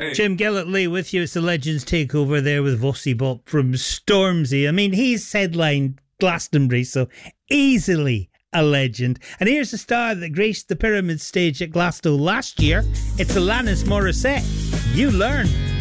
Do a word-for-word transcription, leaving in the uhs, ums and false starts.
Jim Gillett Lee with you. It's the Legends Takeover there with Vossi Bop from Stormzy. I mean, he's headlined Glastonbury, so easily a legend. And here's the star that graced the Pyramid stage at Glasgow last year. It's Alanis Morissette. You Learn.